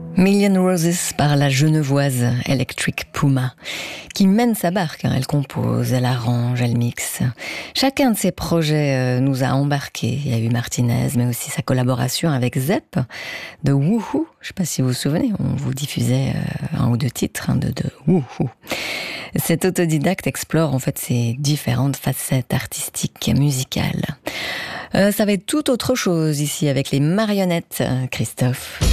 Million Roses par la genevoise Electric Puma, qui mène sa barque. Elle compose, elle arrange, elle mixe. Chacun de ses projets nous a embarqués. Il y a eu Martinez, mais aussi sa collaboration avec Zepp de Woohoo. Je ne sais pas si vous vous souvenez, on vous diffusait un ou deux titres de Woohoo. Cet autodidacte explore en fait ses différentes facettes artistiques, musicales. Ça va être tout autre chose ici avec les marionnettes, Christophe.